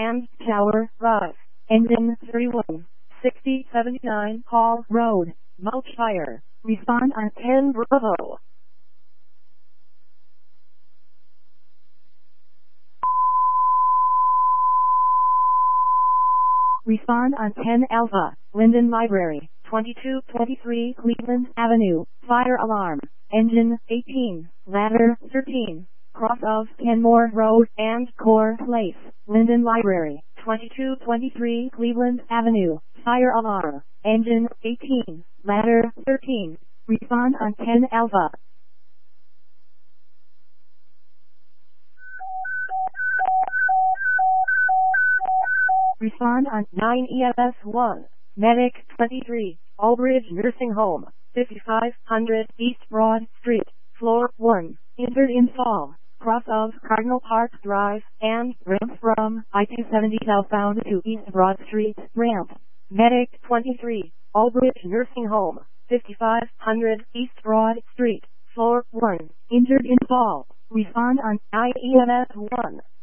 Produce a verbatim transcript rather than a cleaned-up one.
and Tower Drive. Engine thirty-one, sixty seventy-nine Hall Road, Mulchfire. Respond on ten Bravo. Respond on ten Alpha, Linden Library, twenty-two twenty-three Cleveland Avenue, fire alarm. Engine eighteen, ladder thirteen, cross of Kenmore Road and Core Place, Linden Library, twenty-two twenty-three Cleveland Avenue, fire alarm. Engine eighteen, ladder thirteen, respond on ten Alpha. Respond on nine E M S one, Medic twenty-three, Albridge Nursing Home, fifty-five hundred East Broad Street, floor one, injured in fall, cross of Cardinal Park Drive, and ramp from I two seventy southbound to East Broad Street, ramp. Medic twenty-three, Albridge Nursing Home, fifty-five hundred East Broad Street, floor one, injured in fall. Respond on I E M S one.